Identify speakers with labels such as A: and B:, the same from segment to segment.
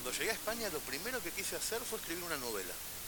A: cuando llegué a España lo primero que quise hacer fue escribir una novela.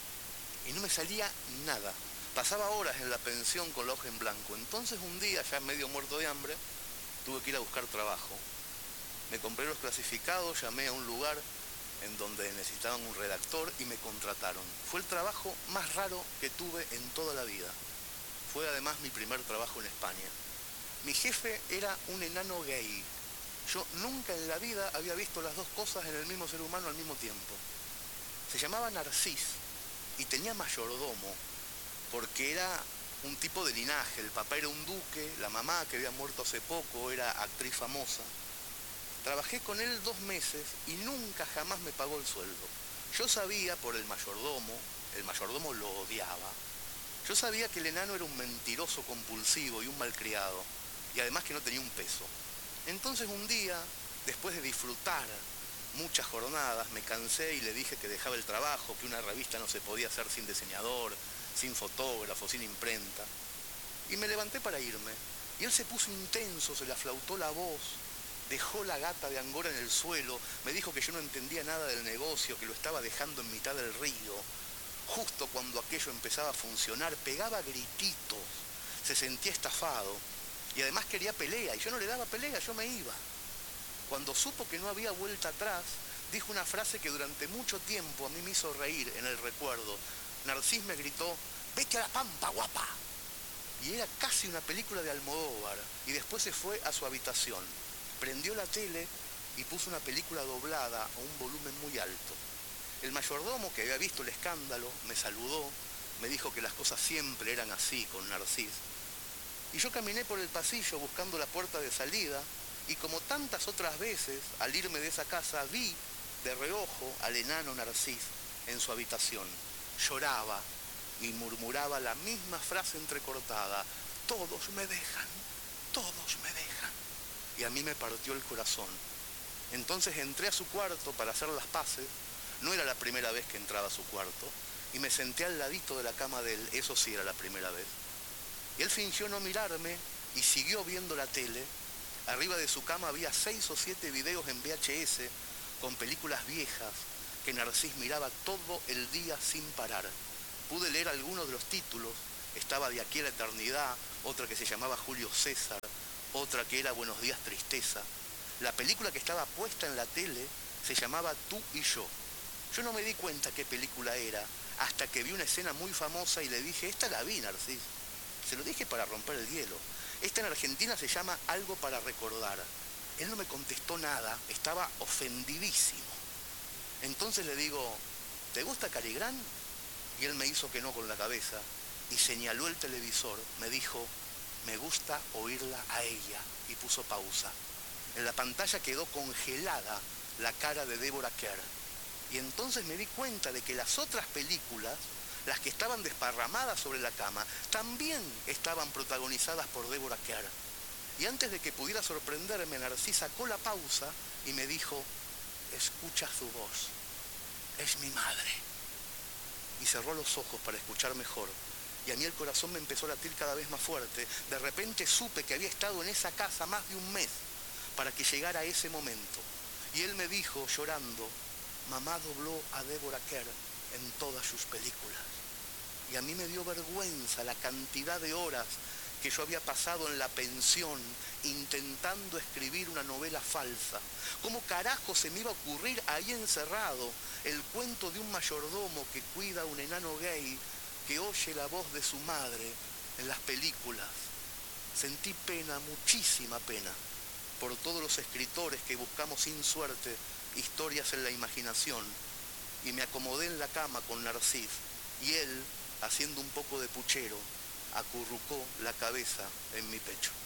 A: Y no me salía nada. Pasaba horas en la pensión con la hoja en blanco. Entonces un día, ya medio muerto de hambre, tuve que ir a buscar trabajo. Me compré los clasificados, llamé a un lugar en donde necesitaban un redactor y me contrataron. Fue el trabajo más raro que tuve en toda la vida. Fue además mi primer trabajo en España. Mi jefe era un enano gay. Yo nunca en la vida había visto las dos cosas en el mismo ser humano al mismo tiempo. Se llamaba Narcís y tenía mayordomo, porque era un tipo de linaje. El papá era un duque, la mamá, que había muerto hace poco, era actriz famosa. Trabajé con él 2 meses y nunca jamás me pagó el sueldo. Yo sabía por el mayordomo lo odiaba. Yo sabía que el enano era un mentiroso compulsivo y un malcriado, y además que no tenía un peso. Entonces un día, después de disfrutar muchas jornadas, me cansé y le dije que dejaba el trabajo, que una revista no se podía hacer sin diseñador, sin fotógrafo, sin imprenta. Y me levanté para irme. Y él se puso intenso, se le aflautó la voz, dejó la gata de Angora en el suelo, me dijo que yo no entendía nada del negocio, que lo estaba dejando en mitad del río. Justo cuando aquello empezaba a funcionar, pegaba grititos, se sentía estafado. Y además quería pelea, y yo no le daba pelea, yo me iba. Cuando supo que no había vuelta atrás, dijo una frase que durante mucho tiempo a mí me hizo reír en el recuerdo. Narcís me gritó: «Vete a la pampa, guapa». Y era casi una película de Almodóvar. Y después se fue a su habitación, prendió la tele y puso una película doblada a un volumen muy alto. El mayordomo, que había visto el escándalo, me saludó, me dijo que las cosas siempre eran así con Narcís. Y yo caminé por el pasillo buscando la puerta de salida, y como tantas otras veces, al irme de esa casa, vi de reojo al enano Narcís en su habitación. Lloraba y murmuraba la misma frase entrecortada: «Todos me dejan, todos me dejan». Y a mí me partió el corazón. Entonces entré a su cuarto para hacer las paces. No era la primera vez que entraba a su cuarto, y me senté al ladito de la cama de él. Eso sí era la primera vez. Y él fingió no mirarme y siguió viendo la tele. Arriba de su cama había 6 o 7 videos en VHS con películas viejas que Narcís miraba todo el día sin parar. Pude leer algunos de los títulos. Estaba De aquí a la eternidad, otra que se llamaba Julio César, otra que era Buenos días, tristeza. La película que estaba puesta en la tele se llamaba Tú y yo. Yo no me di cuenta qué película era hasta que vi una escena muy famosa y le dije: «Esta la vi, Narcís». Se lo dije para romper el hielo. Esta en Argentina se llama Algo para recordar. Él no me contestó nada, estaba ofendidísimo. Entonces le digo: «¿Te gusta Cary Grant?». Y él me hizo que no con la cabeza y señaló el televisor. Me dijo: «Me gusta oírla a ella», y puso pausa. En la pantalla quedó congelada la cara de Deborah Kerr. Y entonces me di cuenta de que las otras películas, las que estaban desparramadas sobre la cama, también estaban protagonizadas por Deborah Kerr. Y antes de que pudiera sorprenderme, Narcís sacó la pausa y me dijo: «Escucha su voz, es mi madre». Y cerró los ojos para escuchar mejor. Y a mí el corazón me empezó a latir cada vez más fuerte. De repente supe que había estado en esa casa más de un mes para que llegara ese momento. Y él me dijo, llorando: «Mamá dobló a Deborah Kerr en todas sus películas». Y a mí me dio vergüenza la cantidad de horas que yo había pasado en la pensión intentando escribir una novela falsa. ¿Cómo carajo se me iba a ocurrir ahí encerrado el cuento de un mayordomo que cuida a un enano gay que oye la voz de su madre en las películas? Sentí pena, muchísima pena, por todos los escritores que buscamos sin suerte historias en la imaginación, y me acomodé en la cama con Narcís, y él, haciendo un poco de puchero, acurrucó la cabeza en mi pecho.